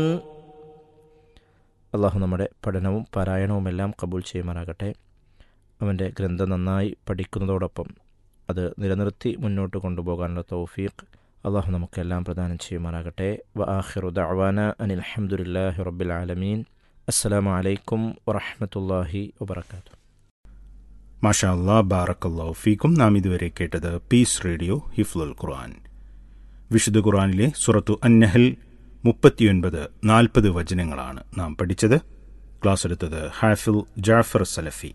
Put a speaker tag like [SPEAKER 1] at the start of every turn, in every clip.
[SPEAKER 1] അള്ളാഹു നമ്മുടെ പഠനവും പാരായണവുമെല്ലാം കബൂൽ ചെയ്യുമാറാകട്ടെ. അവൻ്റെ ഗ്രന്ഥം നന്നായി പഠിക്കുന്നതോടൊപ്പം അത് നിലനിർത്തി മുന്നോട്ട് കൊണ്ടുപോകാനുള്ള തൗഫീഖ് അള്ളാഹു നമുക്കെല്ലാം പ്രദാനം ചെയ്യുമാറാകട്ടെ. വ ആഖിറു ദഅ്വാന അനിൽ ഹംദുലില്ലാഹി റബ്ബിൽ ആലമീൻ. അസ്സലാമു അലൈക്കും വറഹ്മത്തുള്ളാഹി വബറകാതുഹു.
[SPEAKER 2] മാഷാ അല്ലാഹ്, ബാറക്കല്ലാഹു ഫീക്കും. നാം ഇതുവരെ കേട്ടത് പീസ് റേഡിയോ ഹിഫ്ലുൽ ഖുർആൻ. വിശുദ്ധ ഖുർആനിലെ സൂറത്തു അന്നഹൽ 39-40 വചനങ്ങളാണ് നാം പഠിച്ചത്. ക്ലാസ് എടുത്തത് ഹാഫിൽ ജാഫർ സലഫി.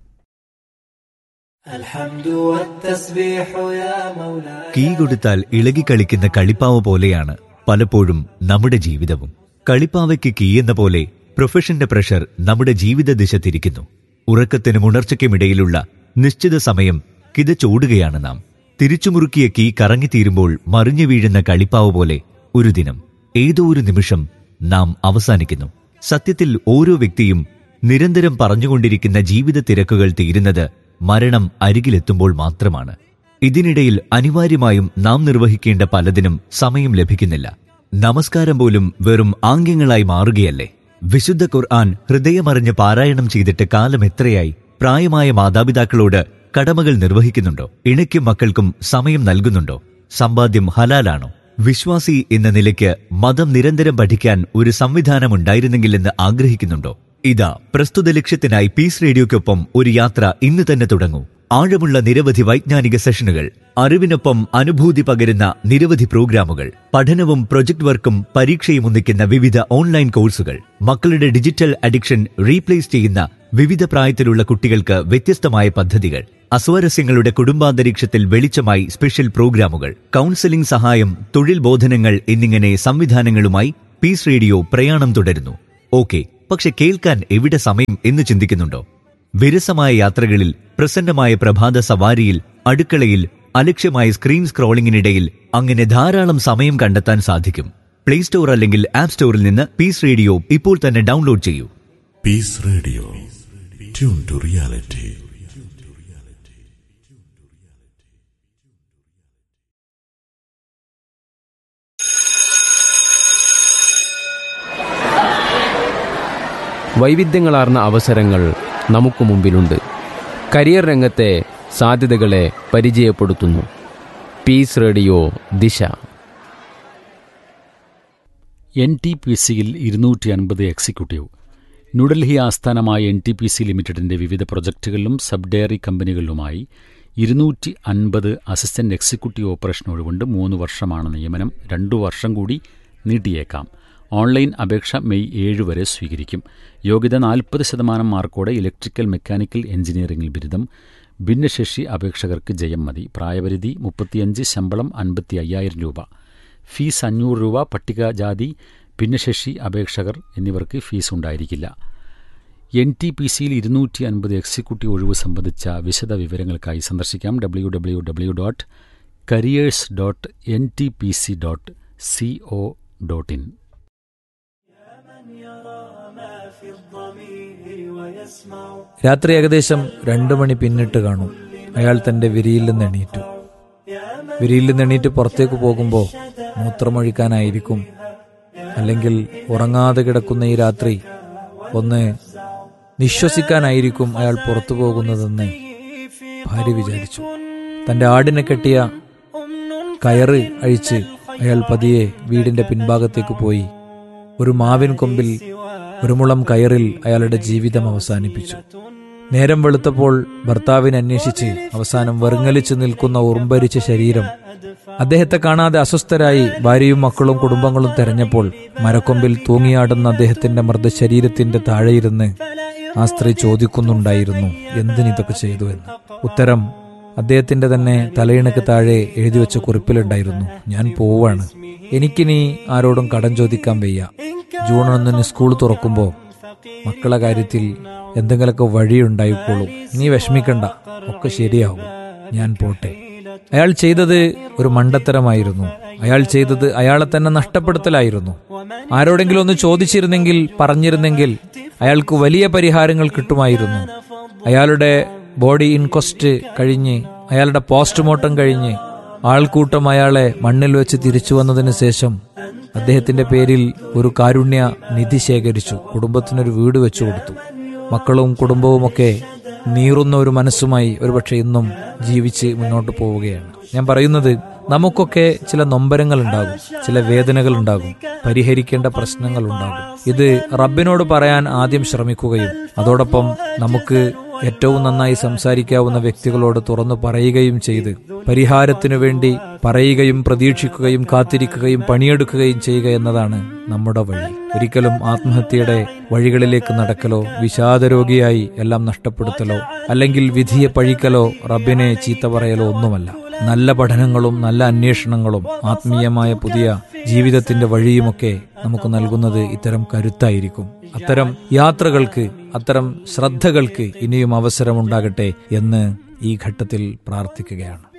[SPEAKER 3] കീ കൊടുത്താൽ ഇളകിക്കളിക്കുന്ന കളിപ്പാവ പോലെയാണ് പലപ്പോഴും നമ്മുടെ ജീവിതവും. കളിപ്പാവയ്ക്ക് കീ എന്ന പോലെ പ്രൊഫഷന്റെ പ്രഷർ നമ്മുടെ ജീവിത ദിശ തിരിക്കുന്നു. ഉറക്കത്തിനും ഉണർച്ചയ്ക്കുമിടയിലുള്ള നിശ്ചിത സമയം കിതച്ചോടുകയാണ് നാം. തിരിച്ചുമുറുക്കിയ കീ കറങ്ങിത്തീരുമ്പോൾ മറിഞ്ഞു വീഴുന്ന കളിപ്പാവ പോലെ ഒരു ദിനം, ഏതോ ഒരു നിമിഷം നാം അവസാനിക്കുന്നു. സത്യത്തിൽ ഓരോ വ്യക്തിയും നിരന്തരം പറഞ്ഞുകൊണ്ടിരിക്കുന്ന ജീവിത തിരക്കുകൾ തീരുന്നത് മരണം അരികിലെത്തുമ്പോൾ മാത്രമാണ്. ഇതിനിടയിൽ അനിവാര്യമായും നാം നിർവഹിക്കേണ്ട പലതിനും സമയം ലഭിക്കുന്നില്ല. നമസ്കാരം പോലും വെറും ആംഗ്യങ്ങളായി മാറുകയല്ലേ. വിശുദ്ധ ഖുർആൻ ഹൃദയമറിഞ്ഞ് പാരായണം ചെയ്തിട്ട് കാലം എത്രയായി? പ്രായമായ മാതാപിതാക്കളോട് കടമകൾ നിർവഹിക്കുന്നുണ്ടോ? ഇണയ്ക്കും മക്കൾക്കും സമയം നൽകുന്നുണ്ടോ? സമ്പാദ്യം ഹലാലാണോ? വിശ്വാസി എന്ന നിലയ്ക്ക് മതം നിരന്തരം പഠിക്കാൻ ഒരു സംവിധാനമുണ്ടായിരുന്നെങ്കിലെന്ന് ആഗ്രഹിക്കുന്നുണ്ടോ? ഇതാ, പ്രസ്തുത ലക്ഷ്യത്തിനായി പീസ് റേഡിയോയ്ക്കൊപ്പം ഒരു യാത്ര ഇന്ന് തന്നെ തുടങ്ങൂ. ആഴമുള്ള നിരവധി വൈജ്ഞാനിക സെഷനുകൾ, അറിവിനൊപ്പം അനുഭൂതി പകരുന്ന നിരവധി പ്രോഗ്രാമുകൾ, പഠനവും പ്രൊജക്ട് വർക്കും പരീക്ഷയും ഒന്നിക്കുന്ന വിവിധ ഓൺലൈൻ കോഴ്സുകൾ, മക്കളുടെ ഡിജിറ്റൽ അഡിക്ഷൻ റീപ്ലേസ് ചെയ്യുന്ന വിവിധ പ്രായത്തിലുള്ള കുട്ടികൾക്ക് വ്യത്യസ്തമായ പദ്ധതികൾ, അസ്വാരസ്യങ്ങളുടെ കുടുംബാന്തരീക്ഷത്തിൽ വെളിച്ചമായി സ്പെഷ്യൽ പ്രോഗ്രാമുകൾ, കൗൺസിലിംഗ് സഹായം, തൊഴിൽ ബോധനങ്ങൾ എന്നിങ്ങനെ സംവിധാനങ്ങളുമായി പീസ് റേഡിയോ പ്രയാണം തുടരുന്നു. ഓക്കെ, പക്ഷെ കേൾക്കാൻ എവിടെ സമയം എന്ന് ചിന്തിക്കുന്നുണ്ടോ? വിരസമായ യാത്രകളിൽ, പ്രസന്നമായ പ്രഭാത സവാരിയിൽ, അടുക്കളയിൽ, അലക്ഷ്യമായ സ്ക്രീൻ സ്ക്രോളിംഗിനിടയിൽ അങ്ങനെ ധാരാളം സമയം കണ്ടെത്താൻ സാധിക്കും. പ്ലേ സ്റ്റോർ അല്ലെങ്കിൽ ആപ്പ് സ്റ്റോറിൽ നിന്ന് പീസ് റേഡിയോ ഇപ്പോൾ തന്നെ ഡൗൺലോഡ് ചെയ്യൂ.
[SPEAKER 4] Piece radio, tune to reality.
[SPEAKER 5] വൈവിധ്യങ്ങളാർന്ന അവസരങ്ങൾ നമുക്ക് മുമ്പിലുണ്ട്. കരിയർ രംഗത്തെ സാധ്യതകളെ പരിചയപ്പെടുത്തുന്നു പീസ് റേഡിയോ ദിശ.
[SPEAKER 6] NTPCയിൽ 250 എക്സിക്യൂട്ടീവ്. ന്യൂഡൽഹി ആസ്ഥാനമായ NTPC ലിമിറ്റഡിന്റെ വിവിധ പ്രൊജക്ടുകളിലും sub diary കമ്പനികളിലുമായി 250 assistant executive operation ഒഴിവുണ്ട്. 3 വർഷമാണ് നിയമനം. 2 വർഷം കൂടി നീട്ടിയേക്കാം. ഓൺലൈൻ അപേക്ഷ മെയ് 7 വരെ സ്വീകരിക്കും. യോഗ്യത 40% മാർക്കോടെ ഇലക്ട്രിക്കൽ മെക്കാനിക്കൽ എഞ്ചിനീയറിംഗിൽ ബിരുദം. ഭിന്നശേഷി അപേക്ഷകർക്ക് ജയം മതി. പ്രായപരിധി 35, ശമ്പളം 55,000 രൂപ. ഫീസ് 500 രൂപ. പട്ടികജാതി, ഭിന്നശേഷി അപേക്ഷകർ എന്നിവർക്ക് ഫീസ് ഉണ്ടായിരിക്കില്ല. NTPCയിൽ 250 എക്സിക്യൂട്ടീവ് ഒഴിവ് സംബന്ധിച്ച വിശദ വിവരങ്ങൾക്കായി സന്ദർശിക്കാം www.careers.ntpc.co.in.
[SPEAKER 7] രാത്രി ഏകദേശം 2 മണി പിന്നിട്ട് കാണും. അയാൾ തന്റെ വിരിയിൽ നിന്ന് എണീറ്റ് പുറത്തേക്ക് പോകുമ്പോൾ മൂത്രമൊഴിക്കാനായിരിക്കും, അല്ലെങ്കിൽ ഉറങ്ങാതെ കിടക്കുന്ന ഈ രാത്രി ഒന്ന് നിശ്വസിക്കാനായിരിക്കും അയാൾ പുറത്തു പോകുന്നതെന്ന് ഭാര്യ വിചാരിച്ചു. തന്റെ ആടിനെ കെട്ടിയ കയറ് അഴിച്ച് അയാൾ പതിയെ വീടിന്റെ പിൻഭാഗത്തേക്ക് പോയി. ഒരു മാവിൻ കൊമ്പിൽ ഒരു മുളം കയറിൽ അയാളുടെ ജീവിതം അവസാനിപ്പിച്ചു. നേരം വെളുത്തപ്പോൾ ഭർത്താവിനെ അന്വേഷിച്ച് അവസാനം വെറുങ്ങലിച്ചു നിൽക്കുന്ന ഉറുമ്പരിച്ച ശരീരം. അദ്ദേഹത്തെ കാണാതെ അസ്വസ്ഥരായി ഭാര്യയും മക്കളും കുടുംബങ്ങളും തെരഞ്ഞപ്പോൾ മരക്കൊമ്പിൽ തൂങ്ങിയാടുന്ന അദ്ദേഹത്തിന്റെ മൃതശരീരത്തിന്റെ താഴെയിരുന്ന് ആ സ്ത്രീ ചോദിക്കുന്നുണ്ടായിരുന്നു, എന്തിനിതൊക്കെ ചെയ്തു എന്ന്. ഉത്തരം അദ്ദേഹത്തിന്റെ തന്നെ തലയിണക്ക് താഴെ എഴുതി വെച്ച കുറിപ്പിലുണ്ടായിരുന്നു, ഞാൻ പോവാണ്, എനിക്കിനി ആരോടും കടം ചോദിക്കാൻ വയ്യ. ജൂൺ 1 സ്കൂൾ തുറക്കുമ്പോൾ മക്കളെ കാര്യത്തിൽ എന്തെങ്കിലുമൊക്കെ വഴിയുണ്ടായിക്കോളും, നീ വിഷമിക്കണ്ട, ഒക്കെ ശരിയാവും, ഞാൻ പോട്ടെ. അയാൾ ചെയ്തത് ഒരു മണ്ടത്തരമായിരുന്നു. അയാൾ ചെയ്തത് അയാളെ തന്നെ നഷ്ടപ്പെടുത്തലായിരുന്നു. ആരോടെങ്കിലും ഒന്ന് ചോദിച്ചിരുന്നെങ്കിൽ, പറഞ്ഞിരുന്നെങ്കിൽ അയാൾക്ക് വലിയ പരിഹാരങ്ങൾ കിട്ടുമായിരുന്നു. അയാളുടെ ബോഡി ഇൻക്വസ്റ്റ് കഴിഞ്ഞ്, അയാളുടെ പോസ്റ്റ്മോർട്ടം കഴിഞ്ഞ് ആൾക്കൂട്ടം അയാളെ മണ്ണിൽ വെച്ച് തിരിച്ചു വന്നതിന് ശേഷം അദ്ദേഹത്തിന്റെ പേരിൽ ഒരു കാരുണ്യ നിധി ശേഖരിച്ചു, കുടുംബത്തിനൊരു വീട് വെച്ചു കൊടുത്തു. മക്കളും കുടുംബവുമൊക്കെ നീറുന്ന ഒരു മനസ്സുമായി ഒരുപക്ഷെ ഇന്നും ജീവിച്ച് മുന്നോട്ട് പോവുകയാണ്. ഞാൻ പറയുന്നത്, നമുക്കൊക്കെ ചില നൊമ്പരങ്ങൾ ഉണ്ടാകും, ചില വേദനകൾ ഉണ്ടാകും, പരിഹരിക്കേണ്ട പ്രശ്നങ്ങൾ ഉണ്ടാകും. ഇത് റബ്ബിനോട് പറയാൻ ആദ്യം ശ്രമിക്കുകയും അതോടൊപ്പം നമുക്ക് ഏറ്റവും നന്നായി സംസാരിക്കാവുന്ന വ്യക്തികളോട് തുറന്നു പറയുകയും ചെയ്ത് പരിഹാരത്തിനു വേണ്ടി പറയുകയും പ്രതീക്ഷിക്കുകയും കാത്തിരിക്കുകയും പണിയെടുക്കുകയും ചെയ്യുക എന്നതാണ് നമ്മുടെ വഴി. ഒരിക്കലും ആത്മഹത്യയുടെ വഴികളിലേക്ക് നടക്കലോ വിഷാദരോഗിയായി എല്ലാം നഷ്ടപ്പെടുത്തലോ അല്ലെങ്കിൽ വിധിയെ പഴിക്കലോ റബ്ബിനെ ചീത്ത പറയലോ ഒന്നുമല്ല. നല്ല പഠനങ്ങളും നല്ല അന്വേഷണങ്ങളും ആത്മീയമായ പുതിയ ജീവിതത്തിന്റെ വഴിയുമൊക്കെ നമുക്ക് നൽകുന്നത് ഇത്തരം കരുത്തായിരിക്കും. അത്തരം യാത്രകൾക്ക്, അത്തരം ശ്രദ്ധകൾക്ക് ഇനിയും അവസരമുണ്ടാകട്ടെ എന്ന് ഈ ഘട്ടത്തിൽ പ്രാർത്ഥിക്കുകയാണ്.